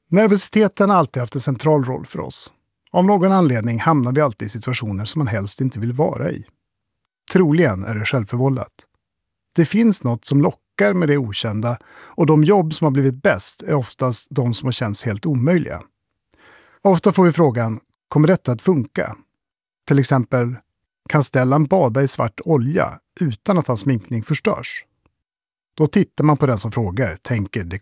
Nervositeten har alltid haft en central roll för oss. Av någon anledning hamnar vi alltid i situationer som man helst inte vill vara i. Troligen är det självförvållat. Det finns något som lockar med det okända och de jobb som har blivit bäst är oftast de som har känts helt omöjliga. Ofta får vi frågan, kommer detta att funka? Till exempel, kan Stellan bada i svart olja utan att hans sminkning förstörs? Då tittar man på den som frågar, tänker det